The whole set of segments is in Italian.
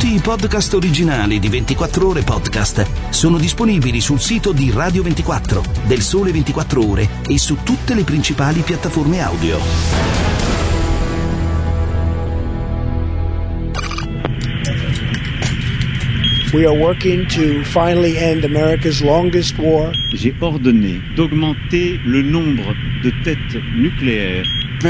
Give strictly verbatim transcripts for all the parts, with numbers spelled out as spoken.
Tutti i podcast originali di ventiquattro Ore Podcast sono disponibili sul sito di Radio ventiquattro, del Sole ventiquattro Ore e su tutte le principali piattaforme audio. We are working to finally end America's longest war. J'ai ordonné d'augmenter le nombre de têtes nucléaires.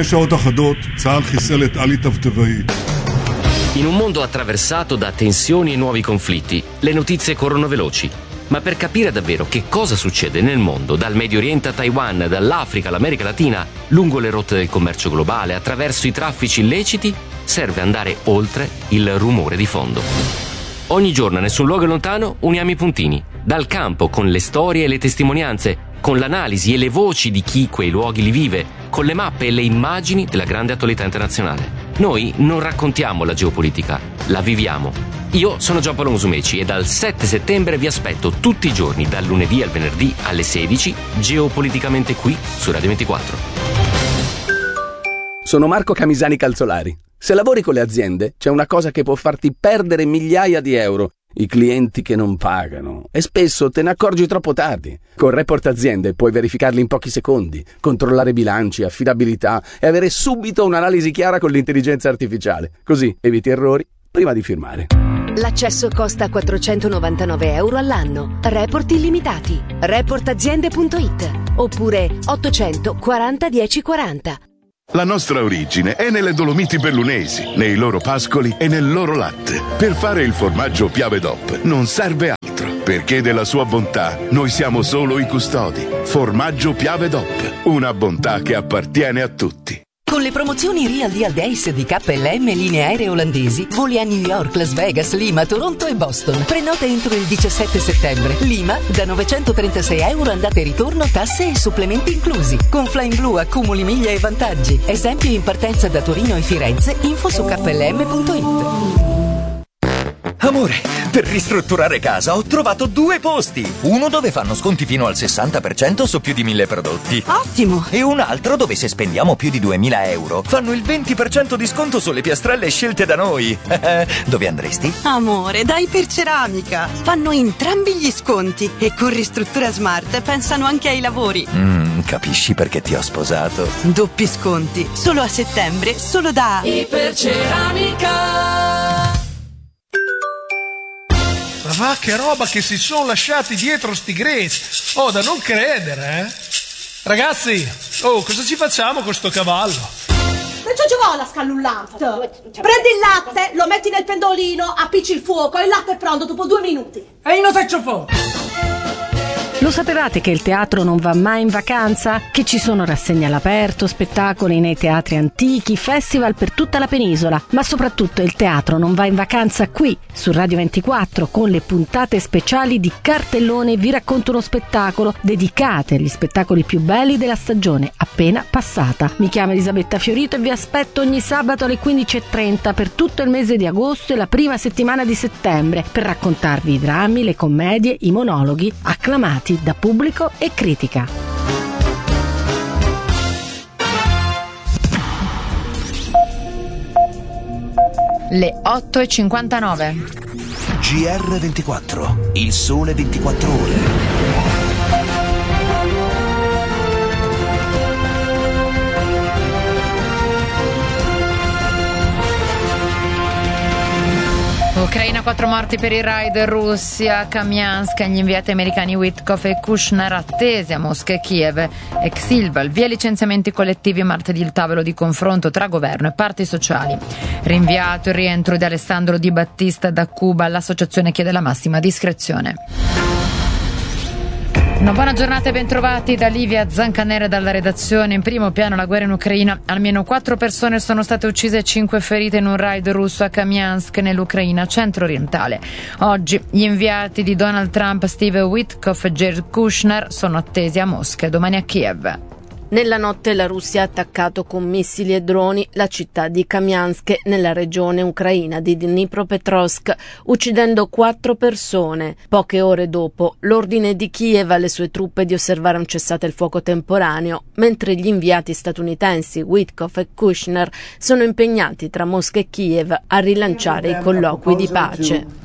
In un mondo attraversato da tensioni e nuovi conflitti, le notizie corrono veloci. Ma per capire davvero che cosa succede nel mondo, dal Medio Oriente a Taiwan, dall'Africa all'America Latina, lungo le rotte del commercio globale, attraverso i traffici illeciti, serve andare oltre il rumore di fondo. Ogni giorno, nessun luogo è lontano, uniamo i puntini. Dal campo, con le storie e le testimonianze, con l'analisi e le voci di chi quei luoghi li vive, con le mappe e le immagini della grande attualità internazionale. Noi non raccontiamo la geopolitica, la viviamo. Io sono Giampaolo Musumeci e dal sette settembre vi aspetto tutti i giorni, dal lunedì al venerdì alle sedici, geopoliticamente qui su Radio ventiquattro. Sono Marco Camisani Calzolari. Se lavori con le aziende, c'è una cosa che può farti perdere migliaia di euro: i clienti che non pagano. E spesso te ne accorgi troppo tardi. Con Report Aziende puoi verificarli in pochi secondi, controllare bilanci, affidabilità e avere subito un'analisi chiara con l'intelligenza artificiale. Così eviti errori prima di firmare. L'accesso costa quattrocentonovantanove euro all'anno. Report illimitati. report aziende punto it oppure ottocento quaranta dieci quaranta. La nostra origine è nelle Dolomiti Bellunesi, nei loro pascoli e nel loro latte. Per fare il formaggio Piave D O P non serve altro, perché della sua bontà noi siamo solo i custodi. Formaggio Piave D O P, una bontà che appartiene a tutti. Con le promozioni Real Deal Days di K L M linee aeree olandesi, voli a New York, Las Vegas, Lima, Toronto e Boston. Prenota entro il diciassette settembre. Lima da novecentotrentasei euro andata e ritorno, tasse e supplementi inclusi. Con Flying Blue accumuli miglia e vantaggi. Esempio in partenza da Torino e Firenze. Info su K L M punto it. Amore, per ristrutturare casa ho trovato due posti. Uno dove fanno sconti fino al sessanta per cento su più di mille prodotti. Ottimo! E un altro dove se spendiamo più di duemila euro fanno il venti per cento di sconto sulle piastrelle scelte da noi. Dove andresti? Amore, da Iperceramica. Fanno entrambi gli sconti e con Ristruttura Smart pensano anche ai lavori. Mm, capisci perché ti ho sposato? Doppi sconti, solo a settembre, solo da Iperceramica. Ma va, che roba che si sono lasciati dietro sti greci. Oh, da non credere, eh. Ragazzi, oh, cosa ci facciamo con sto cavallo? Non ci vuole la scallullante. Prendi il latte, lo metti nel pendolino, appicci il fuoco e il latte è pronto dopo due minuti. E io non faccio fuoco. Lo sapevate che il teatro non va mai in vacanza? Che ci sono rassegne all'aperto, spettacoli nei teatri antichi, festival per tutta la penisola, ma soprattutto il teatro non va in vacanza qui, su Radio ventiquattro, con le puntate speciali di Cartellone Vi racconto uno spettacolo, dedicate agli spettacoli più belli della stagione appena passata. Mi chiamo Elisabetta Fiorito e vi aspetto ogni sabato alle quindici e trenta per tutto il mese di agosto e la prima settimana di settembre per raccontarvi i drammi, le commedie, i monologhi acclamati da pubblico e critica. Le otto e cinquantanove. G R ventiquattro, il sole ventiquattro ore. Ucraina, quattro morti per il raid, Russia, Kamiansk, gli inviati americani Witkoff e Kushner attesi a Mosca e Kiev, ex Silval, via licenziamenti collettivi, martedì il tavolo di confronto tra governo e parti sociali. Rinviato il rientro di Alessandro Di Battista da Cuba, l'associazione chiede la massima discrezione. Una buona giornata e bentrovati da Livia Zancanera dalla redazione. In primo piano la guerra in Ucraina. Almeno quattro persone sono state uccise e cinque ferite in un raid russo a Kamiansk nell'Ucraina centro-orientale. Oggi gli inviati di Donald Trump, Steve Witkoff e Jared Kushner, sono attesi a Mosca e domani a Kiev. Nella notte la Russia ha attaccato con missili e droni la città di Kamiansk nella regione ucraina di Dnipropetrovsk, uccidendo quattro persone. Poche ore dopo, l'ordine di Kiev alle sue truppe di osservare un cessate il fuoco temporaneo, mentre gli inviati statunitensi Witkoff e Kushner sono impegnati tra Mosca e Kiev a rilanciare i colloqui di pace.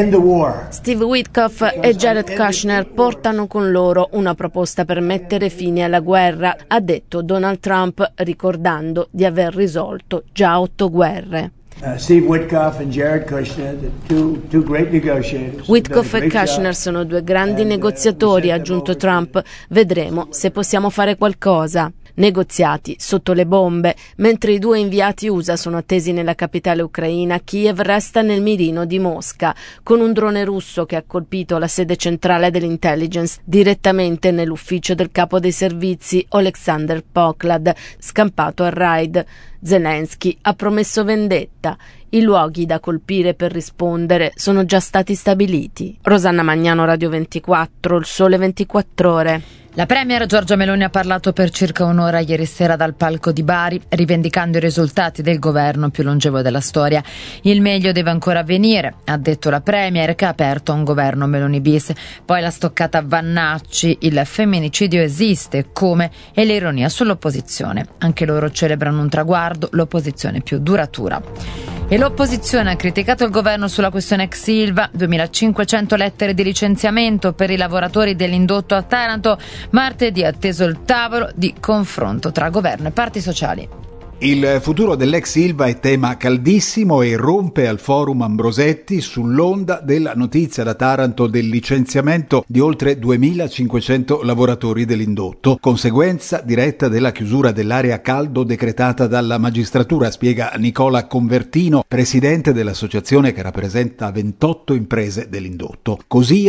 Steve Witkoff e Jared Kushner portano con loro una proposta per mettere fine alla guerra, ha detto Donald Trump, ricordando di aver risolto già otto guerre. Uh, Steve Witkoff and Jared Kushner, the two, two great negotiators. Witkoff e Kushner sono due grandi negoziatori, ha aggiunto Trump. Vedremo se possiamo fare qualcosa. Negoziati sotto le bombe. Mentre i due inviati U S A sono attesi nella capitale ucraina, Kiev resta nel mirino di Mosca, con un drone russo che ha colpito la sede centrale dell'intelligence direttamente nell'ufficio del capo dei servizi Oleksandr Poklad, scampato al raid. Zelensky ha promesso vendetta. I luoghi da colpire per rispondere sono già stati stabiliti. Rosanna Magnano, Radio ventiquattro, Il Sole ventiquattro Ore. La premier Giorgia Meloni ha parlato per circa un'ora ieri sera dal palco di Bari, rivendicando i risultati del governo più longevo della storia. Il meglio deve ancora venire, ha detto la premier, che ha aperto un governo Meloni bis. Poi la stoccata Vannacci, il femminicidio esiste, come, e l'ironia sull'opposizione. Anche loro celebrano un traguardo, l'opposizione più duratura. E l'opposizione ha criticato il governo sulla questione ex Ilva, duemilacinquecento lettere di licenziamento per i lavoratori dell'indotto a Taranto. Martedì è atteso il tavolo di confronto tra governo e parti sociali. Il futuro dell'ex Ilva è tema caldissimo e irrompe al forum Ambrosetti sull'onda della notizia da Taranto del licenziamento di oltre duemilacinquecento lavoratori dell'indotto, conseguenza diretta della chiusura dell'area caldo decretata dalla magistratura, spiega Nicola Convertino, presidente dell'associazione che rappresenta ventotto imprese dell'indotto. Così